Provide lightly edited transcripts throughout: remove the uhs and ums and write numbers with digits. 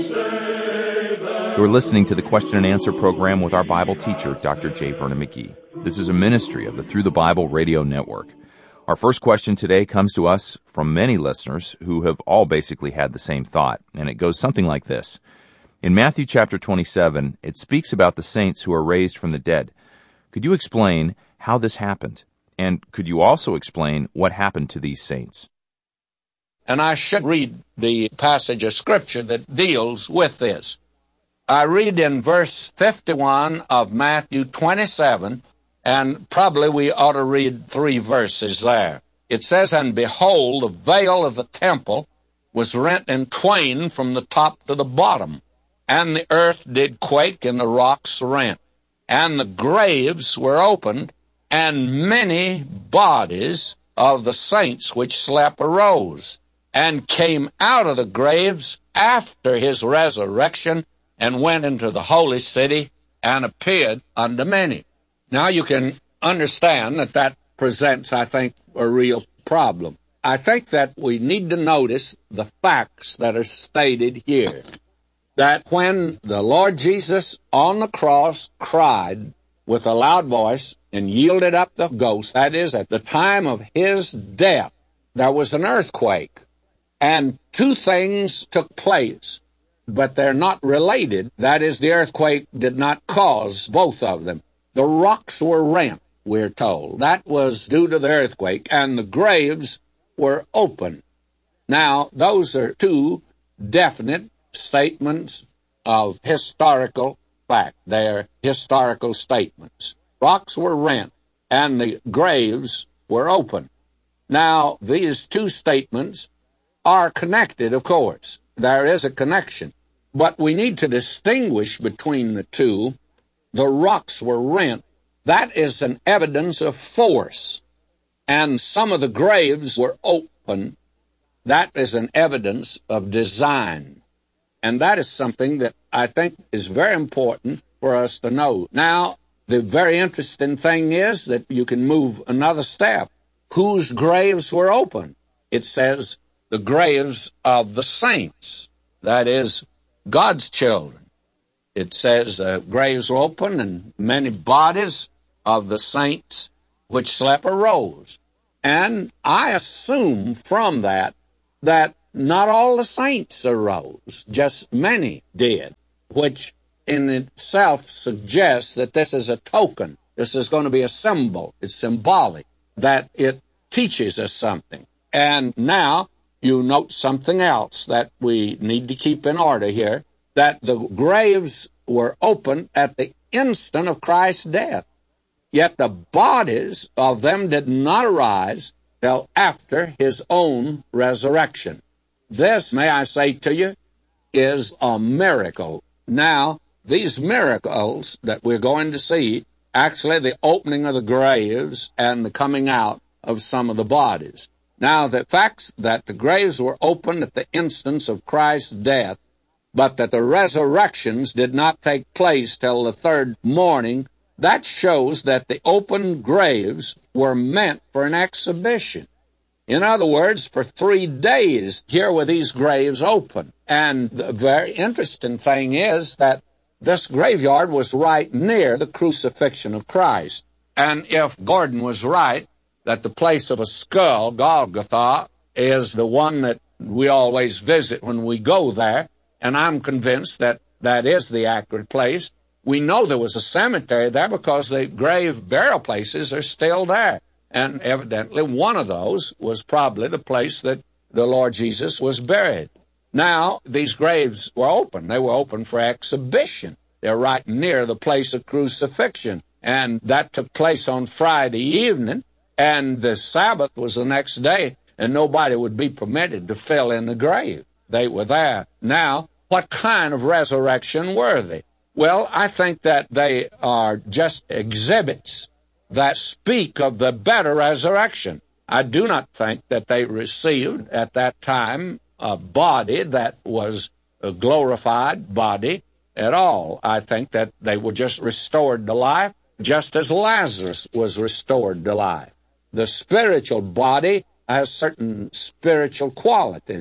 You're listening to the Question and Answer program with our Bible teacher, Dr. J. Vernon McGee. This is a ministry of the Through the Bible radio network. Our first question today comes to us from many listeners who have all basically had the same thought, and it goes something like this. In Matthew chapter 27, it speaks about the saints who are raised from the dead. Could you explain how this happened? And could you also explain what happened to these saints? And I should read the passage of Scripture that deals with this. I read in verse 51 of Matthew 27, and probably we ought to read 3 verses there. It says, "And behold, the veil of the temple was rent in twain from the top to the bottom, and the earth did quake, and the rocks rent, and the graves were opened, and many bodies of the saints which slept arose, and came out of the graves after his resurrection, and went into the holy city, and appeared unto many." Now you can understand that that presents, I think, a real problem. I think that we need to notice the facts that are stated here. That when the Lord Jesus on the cross cried with a loud voice and yielded up the ghost, that is, at the time of his death, there was an earthquake. And 2 things took place, but they're not related. That is, the earthquake did not cause both of them. The rocks were rent, we're told. That was due to the earthquake, and the graves were open. Now, those are 2 definite statements of historical fact. They're historical statements. Rocks were rent, and the graves were open. Now, these 2 statements are connected, of course. There is a connection. But we need to distinguish between the 2. The rocks were rent. That is an evidence of force. And some of the graves were open. That is an evidence of design. And that is something that I think is very important for us to know. Now, the very interesting thing is that you can move another step. Whose graves were open? It says the graves of the saints. That is, God's children. It says graves were open, and many bodies of the saints which slept arose. And I assume from that not all the saints arose, just many did, which in itself suggests that this is a token. This is going to be a symbol. It's symbolic, that it teaches us something. And now you note something else that we need to keep in order here, that the graves were open at the instant of Christ's death. Yet the bodies of them did not arise till after his own resurrection. This, may I say to you, is a miracle. Now, these miracles that we're going to see, actually the opening of the graves and the coming out of some of the bodies. Now, the facts that the graves were opened at the instance of Christ's death, but that the resurrections did not take place till the 3rd morning, that shows that the open graves were meant for an exhibition. In other words, for 3 days, here were these graves open. And the very interesting thing is that this graveyard was right near the crucifixion of Christ. And if Gordon was right, that the place of a skull, Golgotha, is the one that we always visit when we go there, and I'm convinced that that is the accurate place. We know there was a cemetery there because the grave burial places are still there. And evidently one of those was probably the place that the Lord Jesus was buried. Now, these graves were open. They were open for exhibition. They're right near the place of crucifixion. And that took place on Friday evening, and the Sabbath was the next day, and nobody would be permitted to fill in the grave. They were there. Now, what kind of resurrection were they? Well, I think that they are just exhibits that speak of the better resurrection. I do not think that they received at that time a body that was a glorified body at all. I think that they were just restored to life, just as Lazarus was restored to life. The spiritual body has certain spiritual qualities,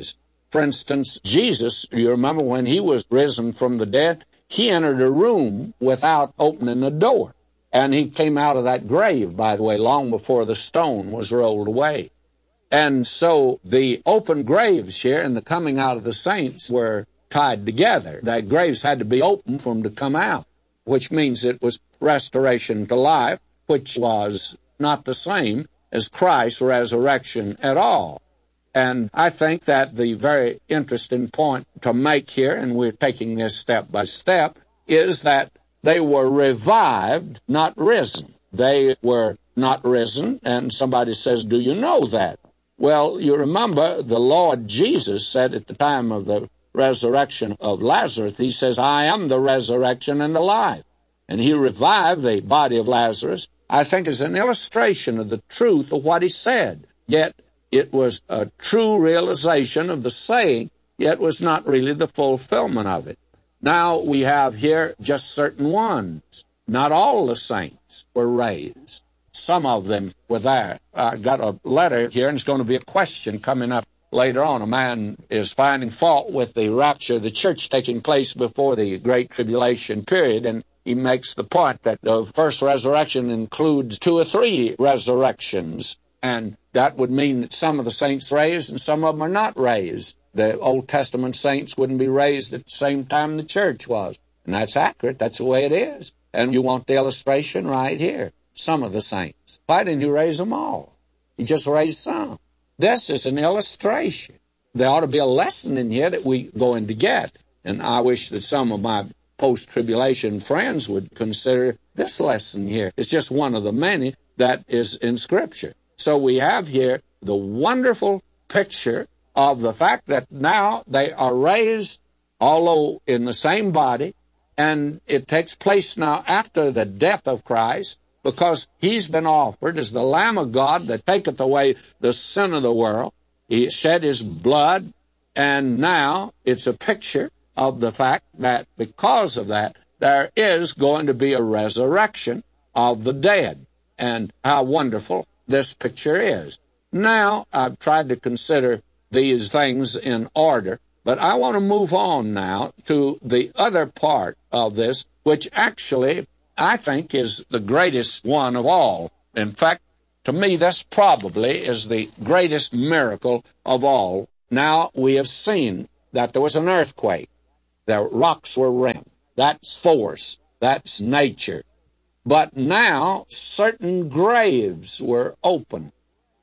For instance, Jesus, you remember when he was risen from the dead, he entered a room without opening a door. And he came out of that grave, by the way, long before the stone was rolled away. And so the open graves here and the coming out of the saints were tied together. That graves had to be open for them to come out, which means it was restoration to life, which was not the same as Christ's resurrection at all. And I think that the very interesting point to make here, and we're taking this step by step, is that they were revived, not risen. They were not risen, and somebody says, do you know that? Well, you remember the Lord Jesus said at the time of the resurrection of Lazarus, he says, I am the resurrection and the life. And he revived the body of Lazarus, I think, as an illustration of the truth of what he said. Yet it was a true realization of the saying, yet was not really the fulfillment of it. Now we have here just certain ones. Not all the saints were raised. Some of them were there. I got a letter here, and it's going to be a question coming up later on. A man is finding fault with the rapture of the church taking place before the Great Tribulation period, and he makes the point that the first resurrection includes 2 or 3 resurrections, and that would mean that some of the saints raised and some of them are not raised. The Old Testament saints wouldn't be raised at the same time the church was. And that's accurate. That's the way it is. And you want the illustration right here. Some of the saints. Why didn't you raise them all? You just raised some. This is an illustration. There ought to be a lesson in here that we're going to get. And I wish that some of my post-tribulation friends would consider this lesson here. It's just one of the many that is in Scripture. So we have here the wonderful picture of the fact that now they are raised, although in the same body, and it takes place now after the death of Christ, because he's been offered as the Lamb of God that taketh away the sin of the world. He shed his blood, and now it's a picture of the fact that because of that, there is going to be a resurrection of the dead. And how wonderful this picture is. Now, I've tried to consider these things in order, but I want to move on now to the other part of this, which actually I think is the greatest one of all. In fact, to me, this probably is the greatest miracle of all. Now, we have seen that there was an earthquake. The rocks were rent. That's force. That's nature. But now, certain graves were opened.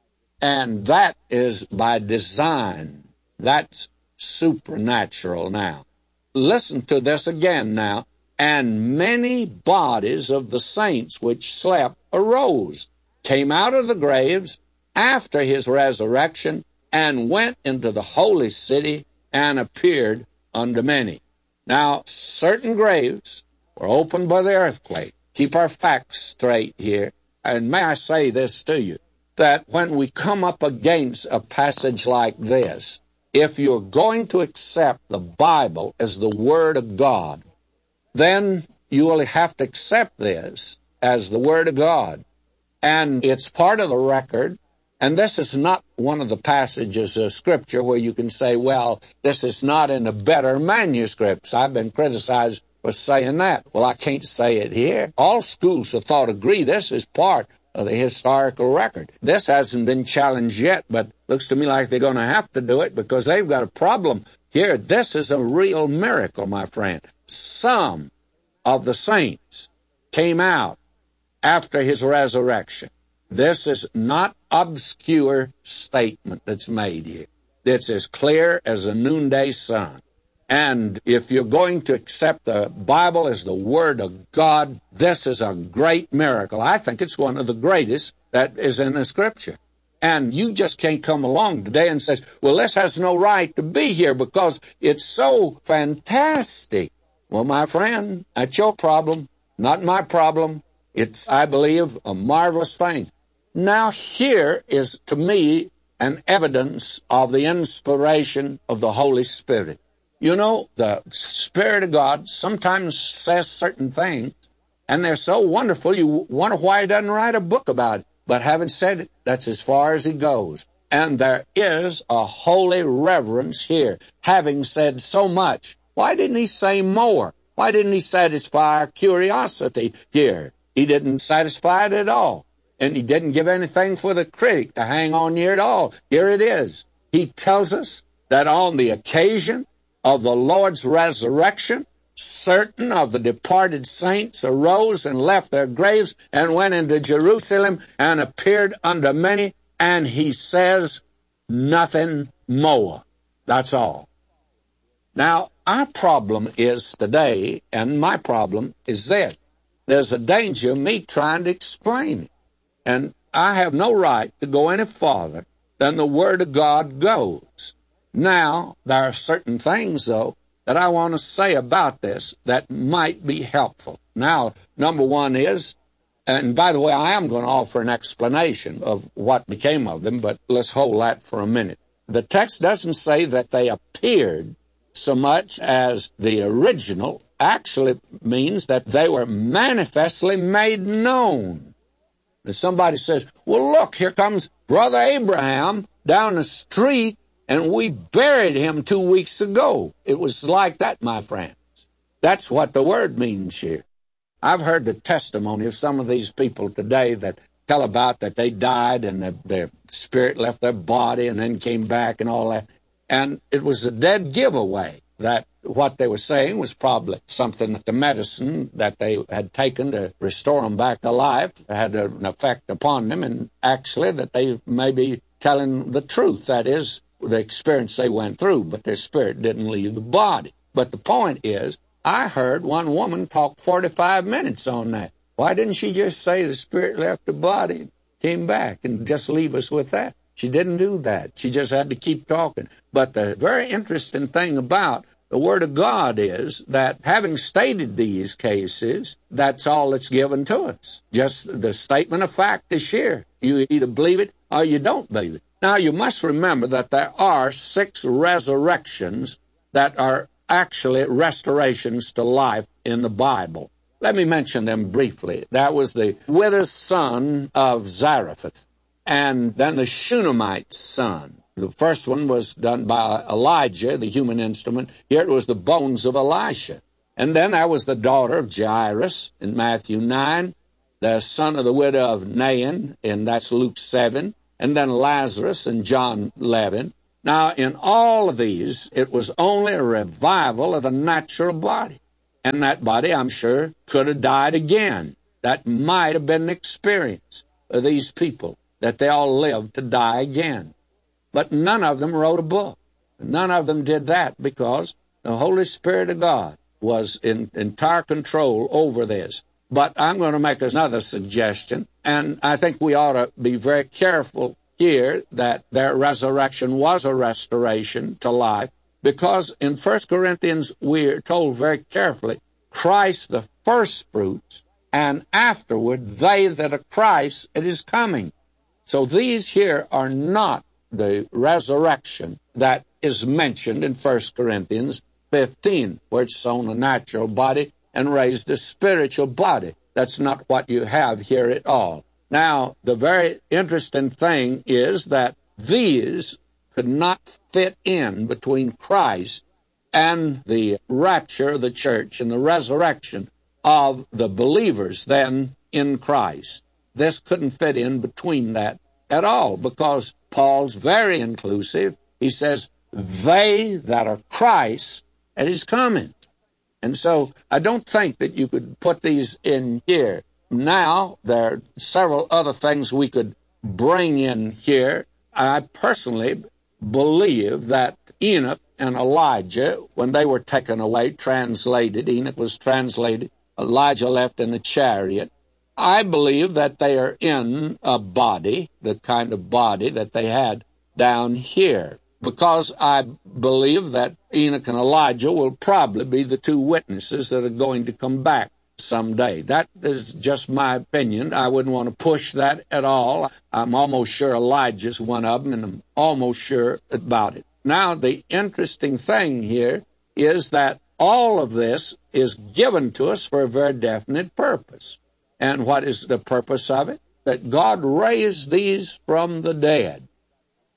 And that is by design. That's supernatural now. Listen to this again now. And many bodies of the saints which slept arose, came out of the graves after his resurrection, and went into the holy city and appeared unto many. Now, certain graves were opened by the earthquake. Keep our facts straight here. And may I say this to you, that when we come up against a passage like this, if you're going to accept the Bible as the Word of God, then you will have to accept this as the Word of God. And it's part of the record. And this is not one of the passages of Scripture where you can say, well, this is not in the better manuscripts. I've been criticized for saying that. Well, I can't say it here. All schools of thought agree this is part of the historical record. This hasn't been challenged yet, but looks to me like they're going to have to do it because they've got a problem here. This is a real miracle, my friend. Some of the saints came out after his resurrection. This is not obscure statement that's made here. It's as clear as a noonday sun. And if you're going to accept the Bible as the Word of God, this is a great miracle. I think it's one of the greatest that is in the Scripture. And you just can't come along today and say, well, this has no right to be here because it's so fantastic. Well, my friend, that's your problem, not my problem. It's, I believe, a marvelous thing. Now, here is, to me, an evidence of the inspiration of the Holy Spirit. You know, the Spirit of God sometimes says certain things, and they're so wonderful, you wonder why he doesn't write a book about it. But having said it, that's as far as he goes. And there is a holy reverence here. Having said so much, why didn't he say more? Why didn't he satisfy our curiosity here? He didn't satisfy it at all. And he didn't give anything for the critic to hang on here at all. Here it is. He tells us that on the occasion of the Lord's resurrection, certain of the departed saints arose and left their graves and went into Jerusalem and appeared unto many, and he says nothing more. That's all. Now, our problem is today, and my problem is this. There's a danger of me trying to explain it. And I have no right to go any farther than the Word of God goes. Now, there are certain things, though, that I want to say about this that might be helpful. Now, number one is, and by the way, I am going to offer an explanation of what became of them, but let's hold that for a minute. The text doesn't say that they appeared so much as the original actually means that they were manifestly made known. If somebody says, well, look, here comes Brother Abraham down the street, and we buried him 2 weeks ago. It was like that, my friends. That's what the word means here. I've heard the testimony of some of these people today that tell about that they died and their spirit left their body and then came back and all that. And it was a dead giveaway that what they were saying was probably something that the medicine that they had taken to restore them back to life had an effect upon them, and actually that they may be telling the truth. That is, the experience they went through, but their spirit didn't leave the body. But the point is, I heard one woman talk 45 minutes on that. Why didn't she just say the spirit left the body, came back, and just leave us with that? She didn't do that. She just had to keep talking. But the very interesting thing about the Word of God is that having stated these cases, that's all that's given to us. Just the statement of fact is here. You either believe it or you don't believe it. Now, you must remember that there are 6 resurrections that are actually restorations to life in the Bible. Let me mention them briefly. That was the widow's son of Zarephath, and then the Shunammite's son. The first one was done by Elijah, the human instrument. Here it was the bones of Elisha. And then there was the daughter of Jairus in Matthew 9, the son of the widow of Nain, and that's Luke 7, and then Lazarus in John 11. Now, in all of these, it was only a revival of the natural body. And that body, I'm sure, could have died again. That might have been the experience of these people, that they all lived to die again. But none of them wrote a book. None of them did that because the Holy Spirit of God was in entire control over this. But I'm going to make another suggestion, and I think we ought to be very careful here that their resurrection was a restoration to life, because in 1 Corinthians we're told very carefully, Christ the firstfruits, and afterward they that are Christ at his coming. So these here are not the resurrection that is mentioned in 1 Corinthians 15, where it's sown a natural body and raised a spiritual body. That's not what you have here at all. Now, the very interesting thing is that these could not fit in between Christ and the rapture of the church and the resurrection of the believers then in Christ. This couldn't fit in between that at all, because Paul's very inclusive. He says, they that are Christ at his coming. And so I don't think that you could put these in here. Now, there are several other things we could bring in here. I personally believe that Enoch and Elijah, when they were taken away, translated, Enoch was translated, Elijah left in a chariot. I believe that they are in a body, the kind of body that they had down here, because I believe that Enoch and Elijah will probably be the 2 witnesses that are going to come back someday. That is just my opinion. I wouldn't want to push that at all. I'm almost sure Elijah's one of them, and I'm almost sure about it. Now, the interesting thing here is that all of this is given to us for a very definite purpose. And what is the purpose of it? That God raised these from the dead.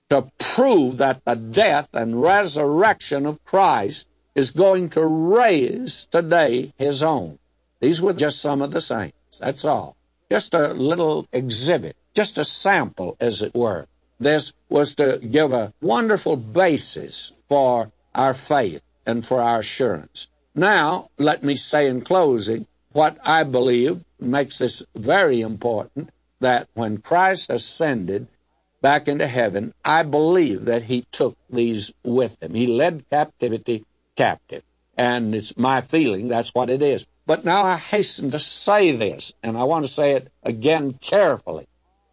to prove that the death and resurrection of Christ is going to raise today his own. These were just some of the saints. That's all. Just a little exhibit, just a sample, as it were. This was to give a wonderful basis for our faith and for our assurance. Now, let me say in closing what I believe makes this very important, that when Christ ascended back into heaven, I believe that he took these with him. He led captivity captive. And it's my feeling that's what it is. But now I hasten to say this, and I want to say it again carefully.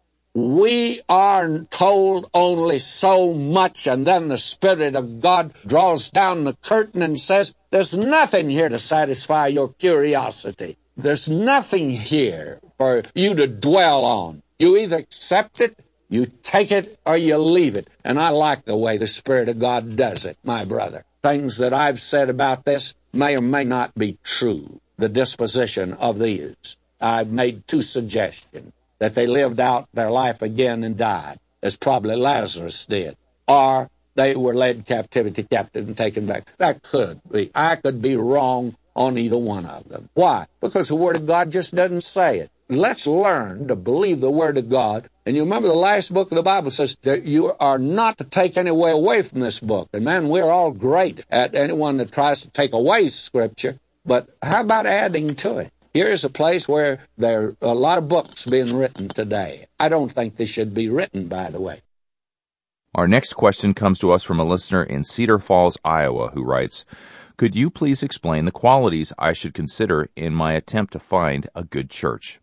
We are told only so much, and then the Spirit of God draws down the curtain and says, there's nothing here to satisfy your curiosity. There's nothing here for you to dwell on. You either accept it, you take it, or you leave it. And I like the way the Spirit of God does it, my brother. Things that I've said about this may or may not be true, the disposition of these. I've made two suggestions, that they lived out their life again and died, as probably Lazarus did, or they were led captivity captive and taken back. That could be. I could be wrong on either one of them. Why? Because the Word of God just doesn't say it. Let's learn to believe the Word of God. And you remember the last book of the Bible says that you are not to take any way away from this book. And man, we're all great at anyone that tries to take away Scripture. But how about adding to it? Here's a place where there are a lot of books being written today. I don't think they should be written, by the way. Our next question comes to us from a listener in Cedar Falls, Iowa, who writes, could you please explain the qualities I should consider in my attempt to find a good church?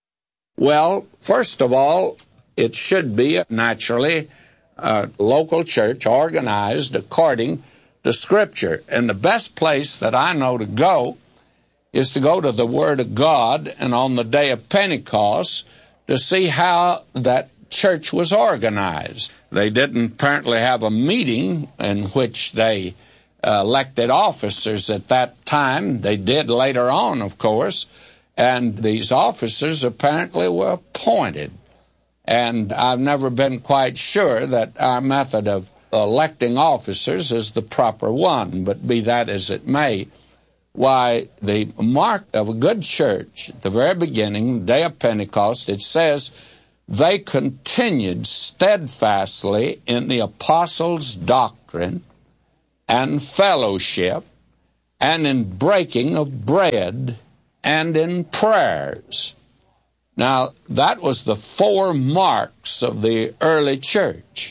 Well, first of all, it should be, naturally, a local church organized according to Scripture. And the best place that I know to go is to go to the Word of God and on the day of Pentecost to see how that church was organized. They didn't apparently have a meeting in which they elected officers at that time. They did later on, of course, and these officers apparently were appointed. And I've never been quite sure that our method of electing officers is the proper one, but be that as it may, why, the mark of a good church, at the very beginning, day of Pentecost, it says, they continued steadfastly in the apostles' doctrine and fellowship and in breaking of bread and in prayers. Now, that was the 4 marks of the early church.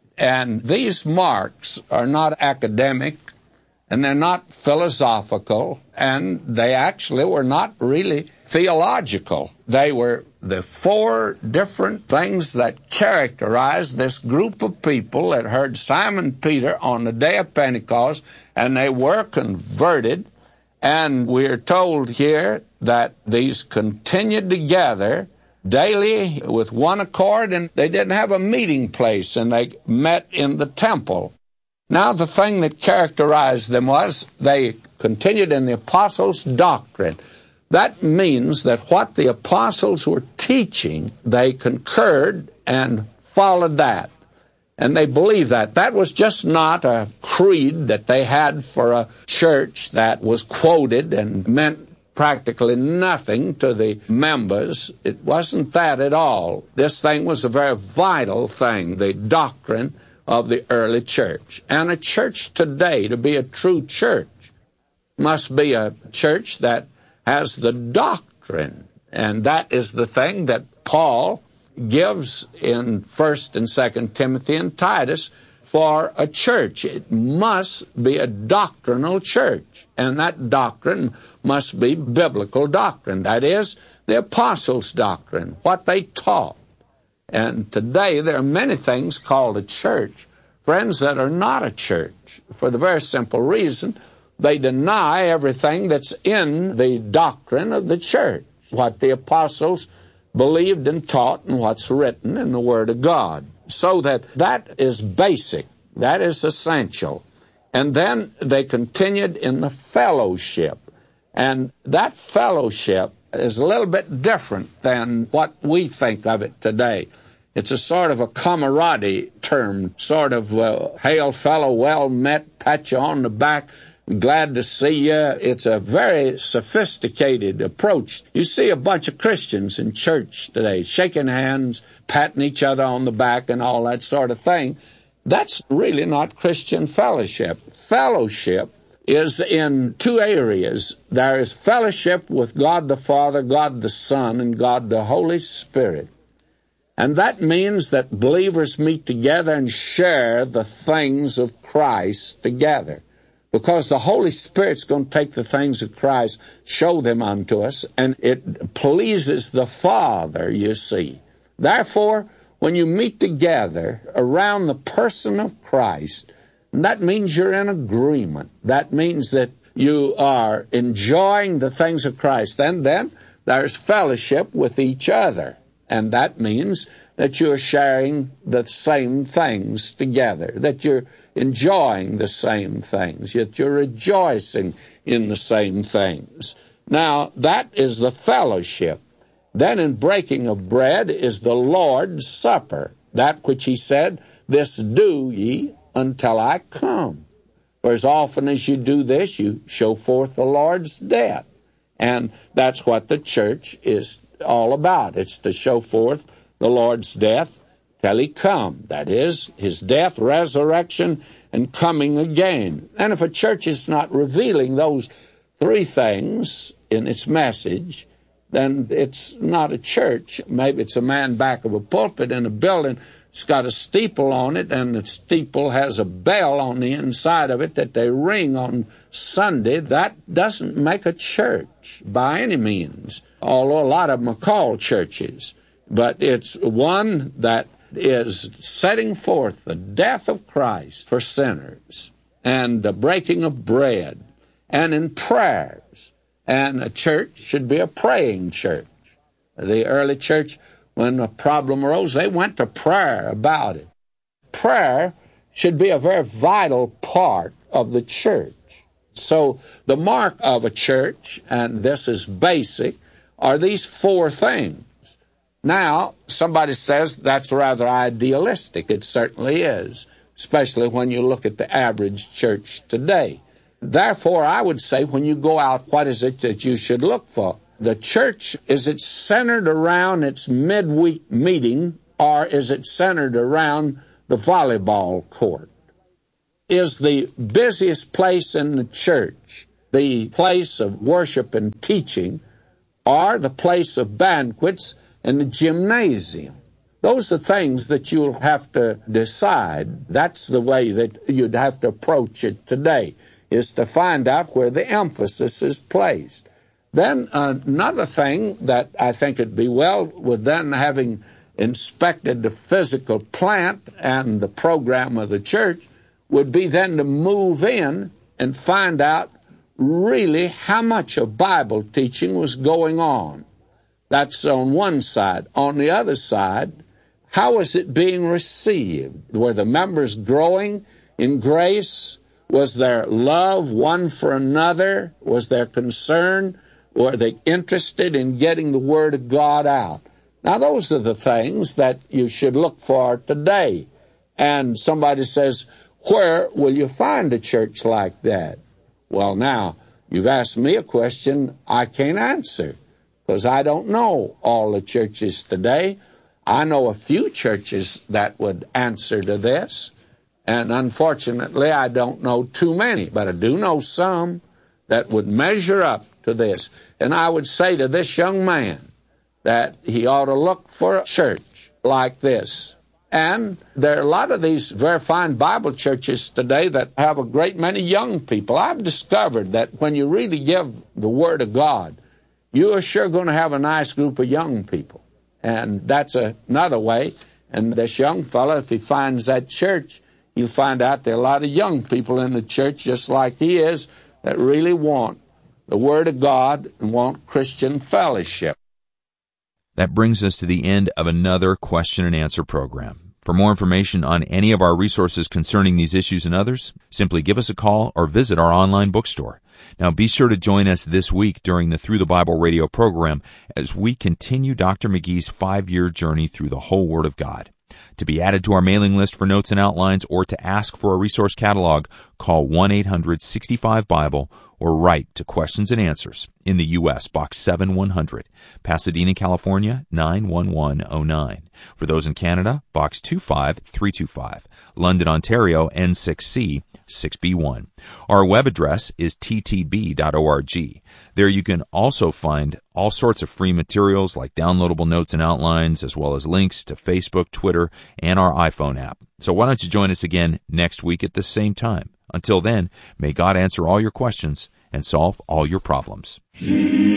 And these marks are not academic, and they're not philosophical, and they actually were not really theological. They were the 4 different things that characterized this group of people that heard Simon Peter on the day of Pentecost, and they were converted. And we're told here that these continued together daily with one accord, and they didn't have a meeting place, and they met in the temple. Now, the thing that characterized them was they continued in the apostles' doctrine. That means that what the apostles were teaching, they concurred and followed that. And they believed that. That was just not a creed that they had for a church that was quoted and meant practically nothing to the members. It wasn't that at all. This thing was a very vital thing, the doctrine of the early church. And a church today, to be a true church, must be a church that has the doctrine. And that is the thing that Paul gives in 1st and 2nd Timothy and Titus for a church. It must be a doctrinal church. And that doctrine must be biblical doctrine. That is, the apostles' doctrine, what they taught. And today there are many things called a church, friends, that are not a church, for the very simple reason they deny everything that's in the doctrine of the church, what the apostles believed and taught and what's written in the Word of God. So that is basic, that is essential. And then they continued in the fellowship. And that fellowship is a little bit different than what we think of it today. It's a sort of a camaraderie term, sort of, hail fellow, well met, pat you on the back, glad to see you. It's a very sophisticated approach. You see a bunch of Christians in church today shaking hands, patting each other on the back and all that sort of thing. That's really not Christian fellowship. Fellowship is in two areas. There is fellowship with God the Father, God the Son, and God the Holy Spirit. And that means that believers meet together and share the things of Christ together. Because the Holy Spirit's going to take the things of Christ, show them unto us, and it pleases the Father, you see. Therefore, when you meet together around the person of Christ, that means you're in agreement. That means that you are enjoying the things of Christ. And then there's fellowship with each other. And that means that you're sharing the same things together, that you're enjoying the same things, yet you're rejoicing in the same things. Now, that is the fellowship. Then in breaking of bread is the Lord's Supper, that which he said, this do ye until I come. For as often as you do this, you show forth the Lord's death. And that's what the church is all about. It's to show forth the Lord's death till he come. That is, his death, resurrection, and coming again. And if a church is not revealing those three things in its message, then it's not a church. Maybe it's a man back of a pulpit in a building. It's got a steeple on it, and the steeple has a bell on the inside of it that they ring on Sunday. That doesn't make a church by any means, although a lot of them are called churches. But it's one that is setting forth the death of Christ for sinners, and the breaking of bread, and in prayers. And a church should be a praying church. The early church, when a problem arose, they went to prayer about it. Prayer should be a very vital part of the church. So the mark of a church, and this is basic, are these four things. Now, somebody says that's rather idealistic. It certainly is, especially when you look at the average church today. Therefore, I would say when you go out, what is it that you should look for? The church, is it centered around its midweek meeting, or is it centered around the volleyball court? Is the busiest place in the church the place of worship and teaching, or the place of banquets and the gymnasium? Those are things that you'll have to decide. That's the way that you'd have to approach it today, is to find out where the emphasis is placed. Then another thing that I think would be well, with then having inspected the physical plant and the program of the church, would be then to move in and find out really how much of Bible teaching was going on. That's on one side. On the other side, how is it being received? Were the members growing in grace? Was there love one for another? Was there concern? Were they interested in getting the Word of God out? Now, those are the things that you should look for today. And somebody says, where will you find a church like that? Well, now, you've asked me a question I can't answer, because I don't know all the churches today. I know a few churches that would answer to this. And unfortunately, I don't know too many, but I do know some that would measure up to this. And I would say to this young man that he ought to look for a church like this. And there are a lot of these very fine Bible churches today that have a great many young people. I've discovered that when you really give the Word of God, you are sure going to have a nice group of young people. And that's another way. And this young fellow, if he finds that church, you'll find out there are a lot of young people in the church, just like he is, that really want the Word of God and want Christian fellowship. That brings us to the end of another question and answer program. For more information on any of our resources concerning these issues and others, simply give us a call or visit our online bookstore. Now, be sure to join us this week during the Through the Bible radio program as we continue Dr. McGee's 5-year journey through the whole Word of God. To be added to our mailing list for notes and outlines or to ask for a resource catalog, call 1-800-65-BIBLE or write to Questions and Answers in the U.S., Box 7100, Pasadena, California, 91109. For those in Canada, Box 25325, London, Ontario, N6C 6B1. Our web address is ttb.org. There you can also find all sorts of free materials like downloadable notes and outlines, as well as links to Facebook, Twitter, and our iPhone app. So why don't you join us again next week at the same time? Until then, may God answer all your questions and solve all your problems.